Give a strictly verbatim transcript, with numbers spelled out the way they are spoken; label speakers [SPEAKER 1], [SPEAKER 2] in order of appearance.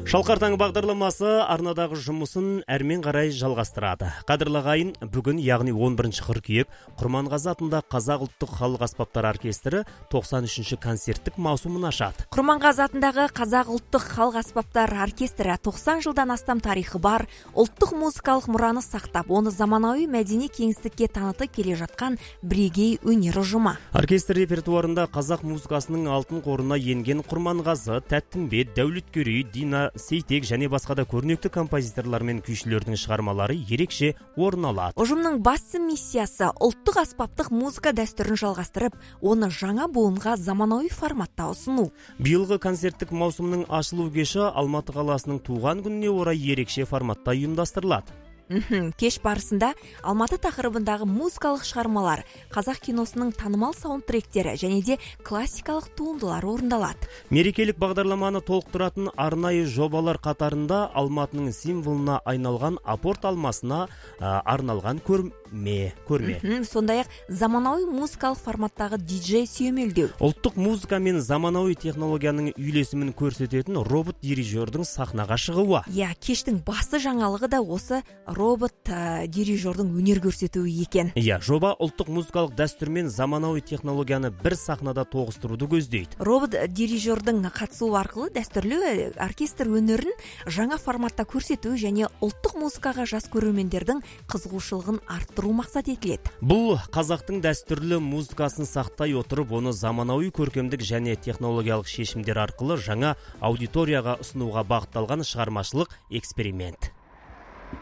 [SPEAKER 1] Шалқар таң бағдарламасы арнадағы жұмысын әрмен қарай жалғастырады. Қадірлі ағайын, бүгін, яғни он бірінші қыркүйек, Құрманғазы атында Қазақ ұлттық халық аспаптар оркестрі тоқсан үшінші концерттік маусымын ашады.
[SPEAKER 2] Құрманғазы атындағы Қазақ ұлттық халық аспаптар оркестрі тоқсан жылдан астам тарихы бар, ұлттық музыкалық мұраны сақтап, оны заманауи мәдени кеңістікке таныты келе жатқан бірегей өнер ұжымы.
[SPEAKER 1] Оркестр репертуарында қазақ музыкасының алтын қорына енген Құрманғазы, Тәттімбет, Дәулеткерей, Дина Сейтек және басқа да көрнекті композиторлар мен күйшілердің шығармалары ерекше орын алады.
[SPEAKER 2] Ұжымның басты миссиясы ұлттық аспаптық музыка дәстүрін жалғастырып, оны жаңа буынға заманауи форматта ұсыну.
[SPEAKER 1] Биылғы концерттік маусымның ашылу кеші Алматы қаласының туған күніне орай ерекше форматта ұйымдастырылады.
[SPEAKER 2] Кеш барысында Алматы тақырыбындағы музыкалық шығармалар, қазақ киносының танымал саундтректері және де классикалық туындылар орындалады.
[SPEAKER 1] Мерекелік бағдарламаны толықтыратын арнайы жобалар қатарында Алматының символына айналған апорт алмасына а, арналған көрме. көрме.
[SPEAKER 2] Сондай-ақ заманауи музыкалық форматтағы диджей сүйемелдеу.
[SPEAKER 1] Ұлттық музыка мен заманауи технологияның үйлесімін көрсететін робот-дирижердің сахнаға шығуы.
[SPEAKER 2] Я, кештің басты жаңалығы да осы робот ә, дирижердің өнер көрсетуі екен.
[SPEAKER 1] Иә, жоба ұлттық музыкалық дәстүр мен заманауи технологияны бір сахнада тоғыстыруды көздейді.
[SPEAKER 2] Робот дирижердің қатысуы арқылы дәстүрлі оркестр өнерін жаңа форматта көрсету және ұлттық музыкаға жас көрермендердің қызығушылығын арттыру мақсат етіледі.
[SPEAKER 1] Бұл қазақтың дәстүрлі музыкасын сақтай отырып, оны заманауи көркемдік және технологиялық шешімдер арқылы жаңа аудиторияға ұсынуға бағытталған шығармашылық эксперимент.